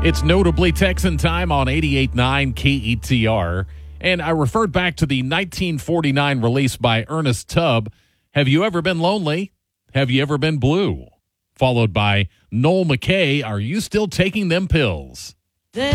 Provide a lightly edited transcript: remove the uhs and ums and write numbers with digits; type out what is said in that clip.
It's notably Texan time on 88.9 KETR. And I referred back to the 1949 release by Ernest Tubb, Have You Ever Been Lonely? Have You Ever Been Blue? Followed by Noel McKay, Are You Still Taking Them Pills?